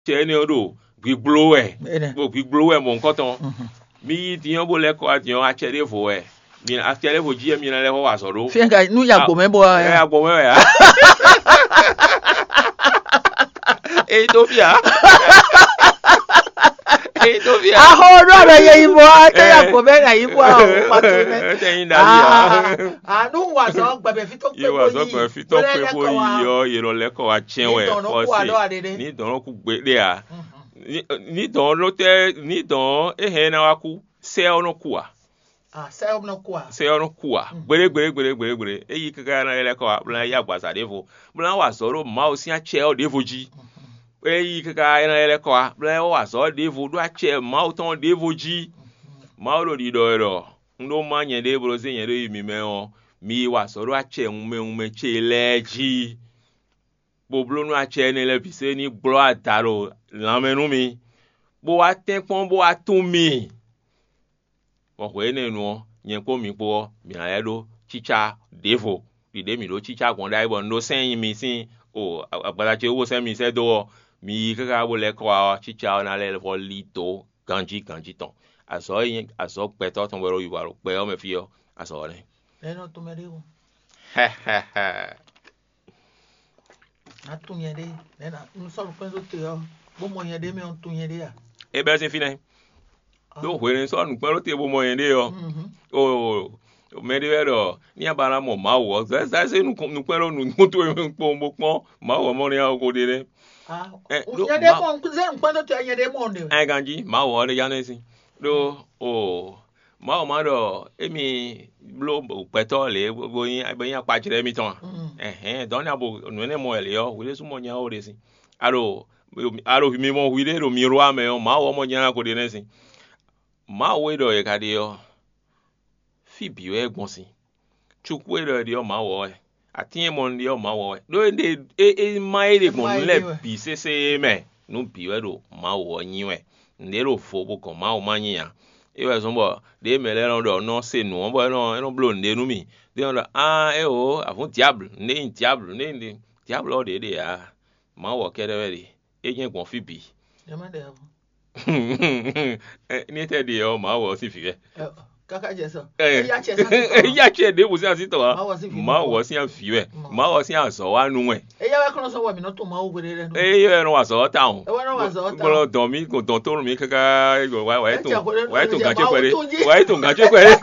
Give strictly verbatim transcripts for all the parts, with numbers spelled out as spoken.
che ni odo gbiglo e bo gbiglo e mo nkan ton mi ti yan bo le ko ati yan a che de fo e mi a che de fo ji e mi na le ho wa so do fi ga nu ya gbo me bo e ya gbo me ya e to bia e to bia a ho ro ra ye ibo a te ya gbo me ga ibo a o pa to ne te yin da ya a nu wa so gba be fi to pe yi wa so gba fi to pe bo yi yo yi ro le ko wa chen we fo si ni don ku gbe le a ni don lo te ni don e he na wa ku se onu ku a ah se onu ku a se onu ku a gbere gbere gbere gbere gbere e yi kaka na le ko a bla ya gba sa de fo bla wa so ro ma o si a che o de fo ji e yi kaka na le ko a bla wa so de fo do a che ma o ton de fo ji ma o lo di do ro ndo ma yen de bro se yen de mi me o mi wa so ro a che nme nme che le ji boblo nu a che ne le bi se ni glo ataro lamenu mi bo wa ten pon bo wa tun mi o ko ene nu yen ko mi po mi a edo chicha devo di de mi do chicha gon dai bo ndo sen mi sin o agbara che wo sen mi se do mi kaka bo le ko chicha na le fo lito ganji ganji ton aso yin aso pe to ton wero yu waro pe o me fi o aso re e no to me digo ha ha ha na tu yen de na un so pe so te o bo mo yen de mi on tu yen de ya e be se fi na do hwere so nu pe ro te bo mo yen de yo o me de wero ni abara mo ma wo za za se nu nu pe ro nu mo to po mo pon ma wo mo ni a ko de re ah o yen de mo nze npa to yen de mo de ai ganji ma wo de ya na si do o ma o ma do emi blo pe to le bo yin bo yin pa jire mi ton eh eh don na bo nu ne mo ele yo we su mo nya o de si aro aro mi mo wi de ro mi ro ame o ma wo mo nya ko de ne si ma we do e ka de yo fi bi o egbon si chukwu e do de o ma wo e atin mo de o ma wo e do de e e ma e de gon le bi se se me nu bi we do ma wo yin we nde ro fo bo ko ma o ma yin ya e we so bo de me le ron do no se nu bo no no blo nde nu mi de on ah e o afun diable ne diable ne ne diable o de de ya ma wo kere we de e yin gon fi bi e ma de ni te de o ma wo si fi e kaka je so e ya che sa e ya che de bu si asito wa ma wo si an fi we ma wo si an so wa nu we e ya we kono so wa mi no to ma wo gbere re no e ye no wa so ta un e wa no wa so ta gboro don mi ko don to mi kaka wa wa to wa to ga che kwere wa to ga che kwere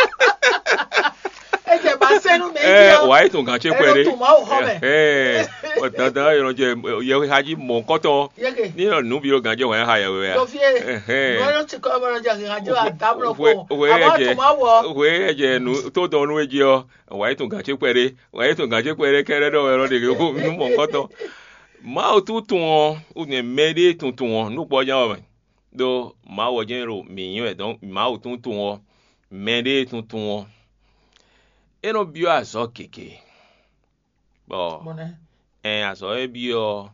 e je ba se nu me eh wa to ga che kwere to ma wo ho me eh o ta da yo je ye ha ji mo ko to ni no nu bi o ga je wa ha ya we ya to fi eh no ti ko mo ja ga jo adabro ko aba to ma wo we je nu to don nu eji o wa to ga che kwere wa to ga che kwere kere do ro de ko nu mo ko to ma o tu tun o o ne mede tun tun o nu po ja o do ma wo je ro mi yin e don ma o tun tun o mede tun tun o eno bio aso keke bo eh aso e bio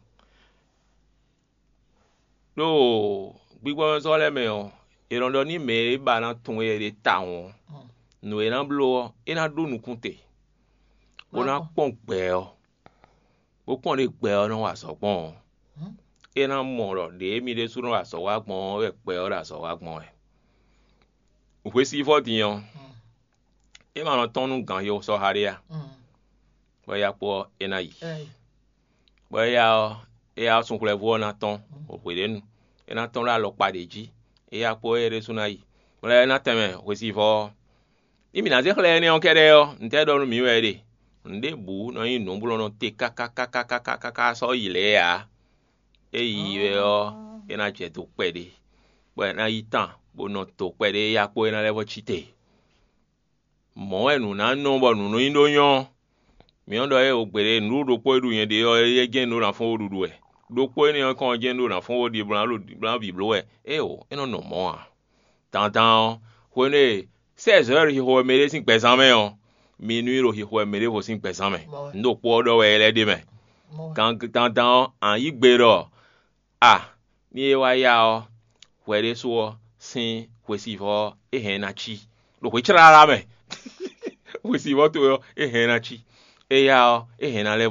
do gbigbo so le me o irondo ni me ba na tun e de ta won no e na blo e na do nu kunte o na pon gbe o o pon le gbe o no wa so pon e na mo ro de mi de su no wa so wa gbon e pe o ra so wa gbon e o pe si fo diyan e ma no tonu gan yo so haria bo ya po ena yi bo ya e a sun kule vo na ton o pe de nu e na ton la lo pade ji e ya po ere suna yi bo le na teme o si fo imi na ze kle ni on kere yo nte do nu mi we de nde bu no yin no bu no te ka ka ka ka ka ka ka so yi le ya e yi we o e na je to pe de bo na yi tan bo no to pe de ya po e na le vo chite mo enu na no bo nu no indo yan mi ondo e ogbere nu do po edu yen de o ye gen no na fun odudu e do po ni kan gen no na fun odi bran lo bran bi blo e e o e no no mo a tan tan ho ne seize heures hi ho mere sin pesan me o minuit ro hi ho mere vo sin pesan me ndo po do we le de me kan tan tan an yi gbero ah ni e wa ya o we de so sin kwesi fo e hen na chi lo ko chira ra me we si voto yo e hen na chi e ya e hen na levo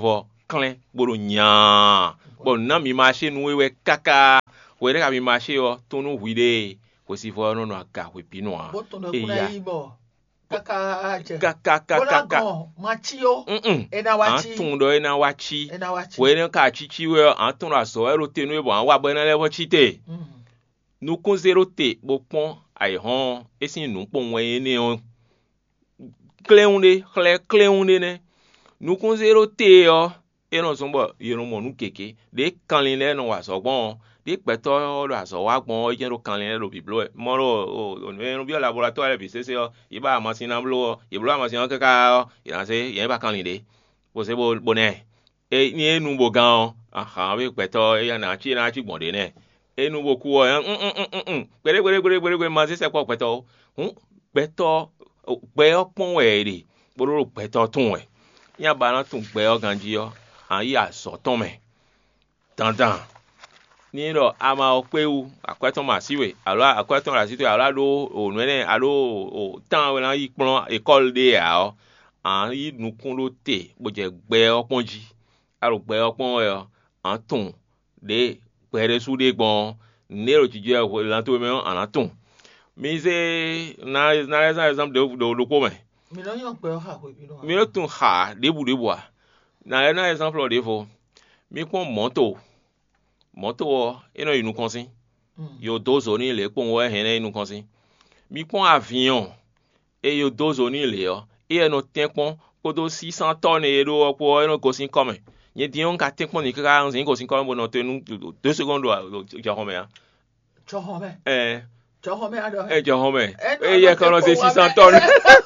clan boro nya bon na mi marché nous we kaka we re ka mi marché yo tonu huide ko si fo no no aka we pinoa e ya kaka kaka kaka machio ena wachi atundo ena wachi we ne ka chichi we atun aso ero tenu e bo an wa bo na lewo chite nu kun zero te bo pon ai hon esin nu pon we ni on cleunde clé cleunde ne nu kun zero te yo eno sombo yero mo nu keke de kanlin le no wa so gbon de peto lo aso wa gbon je ro kanlin le lo biblo mo ro o no bi laboratoire bi se se yo iba machine blo iblo machine kaka ya se yen ba kanlin de bo se bo boné e ni enu bo gan aha bi peto e ya na chi na chi gbon de ne enu bo ku o mm pere pere pere pere ma se se ko peto hu peto pe opon we ri bo ro peto tun we ya ba na tun pe o ganji yo an yi aso ton me dandan ni ro ama o pe u akweton ma siwe alo akweton la siwe alo do o nene alo o tan we na yi pon école de ya o an yi nukun lo te bo je gbe opon ji aro gbe opon yo an tun de pere su de gbon nero jije o lan to me an tun mi se na na example de do ko me mi no yon pe o ha ko bi no mi no tun ha de bu de bo na na example de fo mi kon moto moto eno inu kan sin yo dozo ni le pon wo hen inu kan sin mi kon avion e yo dozo ni le yo e eno tenpon ko do six cents tonnes e do ko eno ko sin come ye dion ka tenpon ni ka an sin ko sin come bo no tenu deux secondes jo home ya jo home eh jo home ado eh jo home e ye kan lo six cents tonnes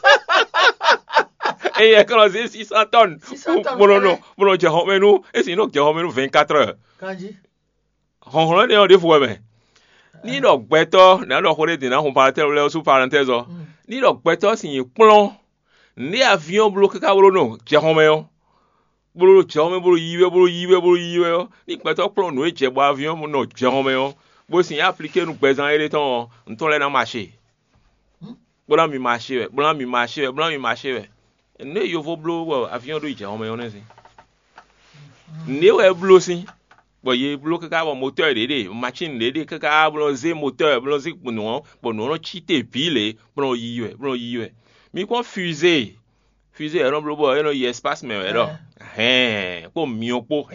e ye kan lo six cents tonnes mo no no mo no jo home nu e sin no jo home nu vingt-quatre heures kanji hon hon de o de fo me ni do gbeto na do hore de na hon parenthèse le sous parenthèse o ni do gbeto sin plon ni avion bloqué ka bro no je hon me yo bro je hon me bro yiwe bro yiwe bro yiwe yo ni gbeto plon no e je bo avion mo no je hon me yo bo sin appliquer nu gbezan ere ton nton le na marché bro mi marché bro mi marché bro mi marché ne yo vo blo avion do je hon me yo ne sin ni we blo sin bo ye blo kaka bo moteur de machine de kaka blo ze moteur blo zi no bo no chite pile blo yiwe blo yiwe mi kon fusée fusée ero blo bo eno ye espace me ero eh ko mi opo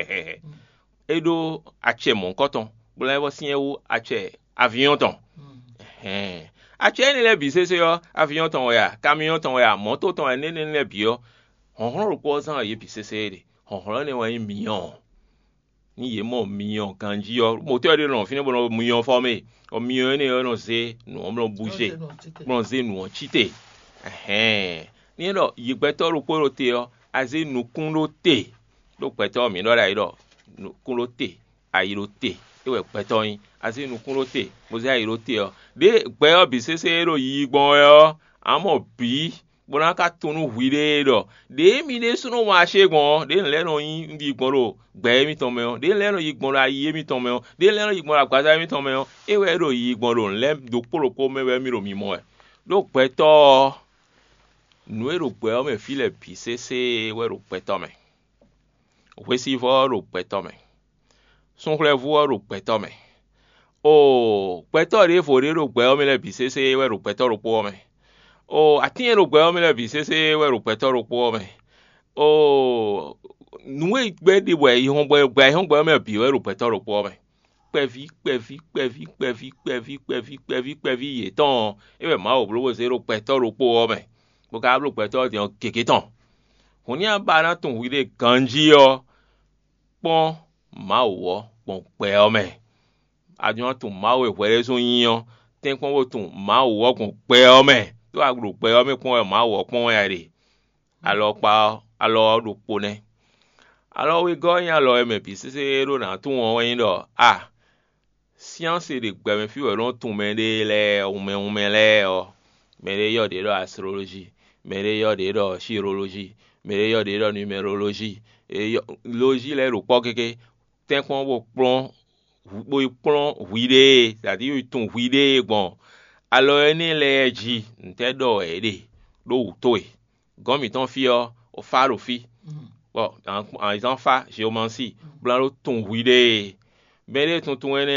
edo ache mon coton blo e bo sin ewu ache avion ton eh ache ni le bi se se yo avion ton ya camion ton ya moto ton ni ni le bi yo hon hon ro ko san ye bi se se de hon hon ni wa million ni ye mo million kanji yo moteur de non fini bon million formé o million ni no se no on bouger bon se no chite eh ni do yi gbeto ro ko ro te yo aze nu kun lo te lo gbeto mi do la iro nu kun lo te ayi lo te e we gbeto yin aze nu kun lo te mo se ayi lo te yo de gbe o bi se se ro yi gbon yo amo bi bona ka tunu huide do de mi de sunu wa segbon de le no yin ndi gbon ro gbe mi ton me o de le no yi gbon ra yi mi ton me o de le no yi gbon ra gbaza mi ton me o e we ro yi gbon ro le do poloko me we mi ro mi mo e lo pe to nu e ro gbe o me file bi se se we ro pe to me we si vo ro pe to me son kle vo ro pe to me o pe to re fo re ro gbe o me le bi se se we ro pe to ro po me o atin ro gbe o me le bi se se we ro pe to ro po me o nu e gbe de we ihun gbe gbe ihun gbe me bi we ro pe to ro po me pevi pevi pevi pevi pevi pevi pevi pevi ye ton e we ma o blo se ro pe to ro po me bo ka blo pe to de keke ton oni aba na tun wi de kanji yo pon ma wo pon pe o me ajo tun ma we were so yin ten kon wo tun ma wo pon pe o me to agro pe o me pon ma wo pon ya re alo pa alo do po ne alo we go yan lo me bi se se ro na tun won yin do ah science de gbe me fi we ron tun me de le o me o me le o me de yo de do astrology me de yo de do chirology me de yo de do numerology e logi le ro po keke ten kon wo plon bo plon huide c'est-à-dire yo tun huide gbon alo ni le ji nte do e de do to e gomi ton fi o o faro fi bon en en ils en fa géomancie blanc ton huide ben les ton ton